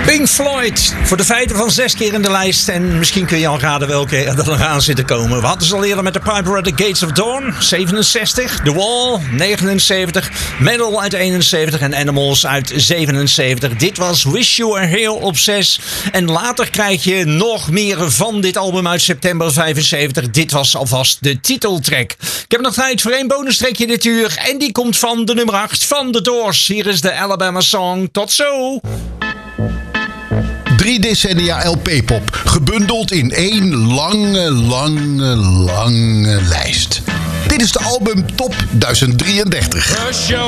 Pink Floyd, voor de feiten van 6 keer in de lijst. En misschien kun je al raden welke er nog aan zit te komen. We hadden ze al eerder met The Piper at the Gates of Dawn, 67. The Wall, 79. Metal uit 71 en Animals uit 77. Dit was Wish You Were Here op 6. En later krijg je nog meer van dit album uit september 75. Dit was alvast de titeltrack. Ik heb nog tijd voor één bonustrekje dit uur. En die komt van de nummer 8 van The Doors. Hier is de Alabama Song. Tot zo! 3 decennia LP-pop, gebundeld in één lange lijst. Dit is de album Top 1033.